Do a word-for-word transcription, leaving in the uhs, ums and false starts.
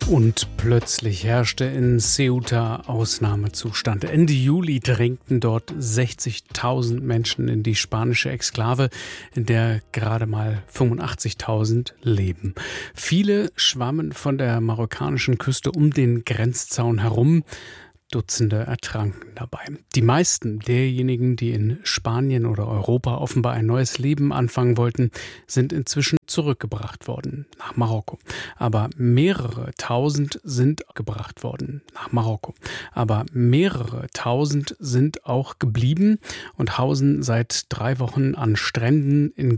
Und plötzlich herrschte in Ceuta Ausnahmezustand. Ende Juli drängten dort sechzigtausend Menschen in die spanische Exklave, in der gerade mal fünfundachtzigtausend leben. Viele schwammen von der marokkanischen Küste um den Grenzzaun herum. Dutzende ertranken dabei. Die meisten derjenigen, die in Spanien oder Europa offenbar ein neues Leben anfangen wollten, sind inzwischen zurückgebracht worden nach Marokko. Aber mehrere tausend sind gebracht worden nach Marokko. Aber mehrere tausend sind auch geblieben und hausen seit drei Wochen an Stränden in